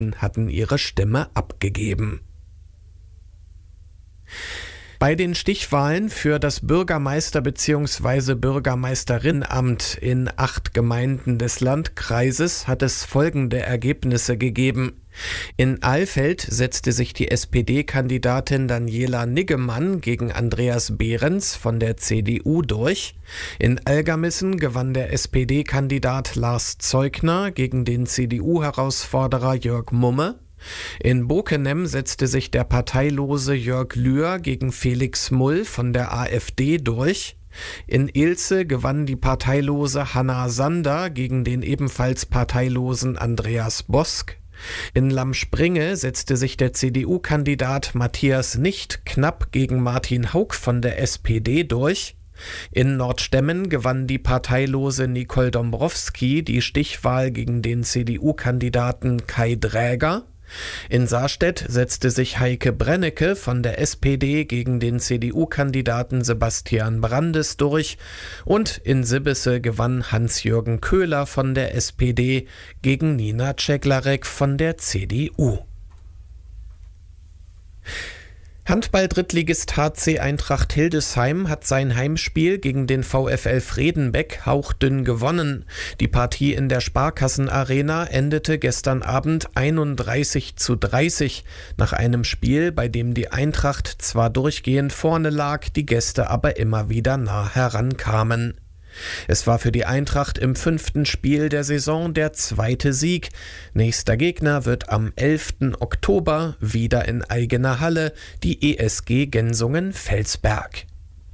hatten ihre Stimme abgegeben. Bei den Stichwahlen für das Bürgermeister- bzw. Bürgermeisterinnenamt in 8 Gemeinden des Landkreises hat es folgende Ergebnisse gegeben. In Alfeld setzte sich die SPD-Kandidatin Daniela Niggemann gegen Andreas Behrens von der CDU durch. In Algermissen gewann der SPD-Kandidat Lars Zeugner gegen den CDU-Herausforderer Jörg Mumme. In Bokenem setzte sich der parteilose Jörg Lühr gegen Felix Mull von der AfD durch. In Ilze gewann die parteilose Hanna Sander gegen den ebenfalls parteilosen Andreas Bosk. In Lamspringe setzte sich der CDU-Kandidat Matthias Nicht knapp gegen Martin Hauck von der SPD durch. In Nordstemmen gewann die parteilose Nicole Dombrowski die Stichwahl gegen den CDU-Kandidaten Kai Dräger. In Sarstedt setzte sich Heike Brennecke von der SPD gegen den CDU-Kandidaten Sebastian Brandes durch und in Sibbese gewann Hans-Jürgen Köhler von der SPD gegen Nina Ceglarek von der CDU. Handball-Drittligist HC Eintracht Hildesheim hat sein Heimspiel gegen den VfL Fredenbeck hauchdünn gewonnen. Die Partie in der Sparkassenarena endete gestern Abend 31:30 nach einem Spiel, bei dem die Eintracht zwar durchgehend vorne lag, die Gäste aber immer wieder nah herankamen. Es war für die Eintracht im 5. Spiel der Saison der 2. Sieg. Nächster Gegner wird am 11. Oktober wieder in eigener Halle die ESG Gensungen-Felsberg.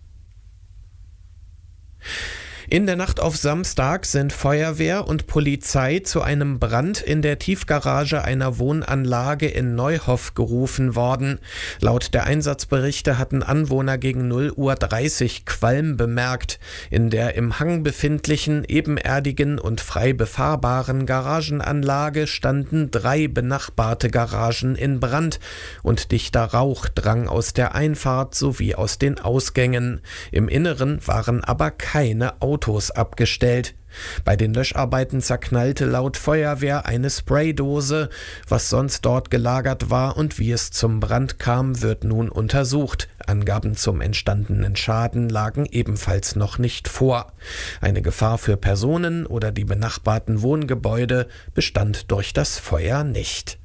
In der Nacht auf Samstag sind Feuerwehr und Polizei zu einem Brand in der Tiefgarage einer Wohnanlage in Neuhoff gerufen worden. Laut der Einsatzberichte hatten Anwohner gegen 0:30 Uhr Qualm bemerkt. In der im Hang befindlichen, ebenerdigen und frei befahrbaren Garagenanlage standen 3 benachbarte Garagen in Brand und dichter Rauch drang aus der Einfahrt sowie aus den Ausgängen. Im Inneren waren aber keine Autos abgestellt. Bei den Löscharbeiten zerknallte laut Feuerwehr eine Spraydose. Was sonst dort gelagert war und wie es zum Brand kam, wird nun untersucht. Angaben zum entstandenen Schaden lagen ebenfalls noch nicht vor. Eine Gefahr für Personen oder die benachbarten Wohngebäude bestand durch das Feuer nicht.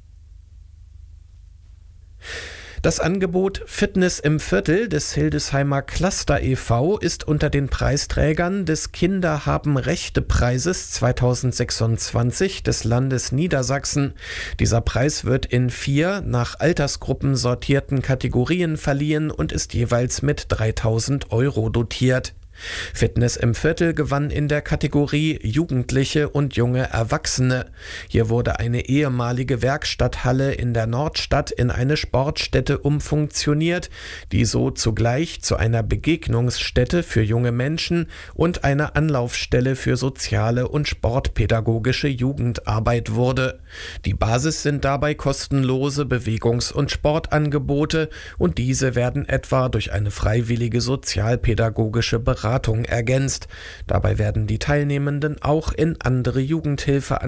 Das Angebot Fitness im Viertel des Hildesheimer Cluster e.V. ist unter den Preisträgern des Kinder-haben-Rechte-Preises 2026 des Landes Niedersachsen. Dieser Preis wird in 4 nach Altersgruppen sortierten Kategorien verliehen und ist jeweils mit 3.000 € dotiert. Fitness im Viertel gewann in der Kategorie Jugendliche und junge Erwachsene. Hier wurde eine ehemalige Werkstatthalle in der Nordstadt in eine Sportstätte umfunktioniert, die so zugleich zu einer Begegnungsstätte für junge Menschen und einer Anlaufstelle für soziale und sportpädagogische Jugendarbeit wurde. Die Basis sind dabei kostenlose Bewegungs- und Sportangebote und diese werden etwa durch eine freiwillige sozialpädagogische Beratung ergänzt. Dabei werden die Teilnehmenden auch in andere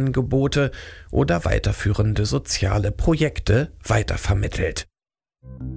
Jugendhilfeangebote oder weiterführende soziale Projekte weitervermittelt.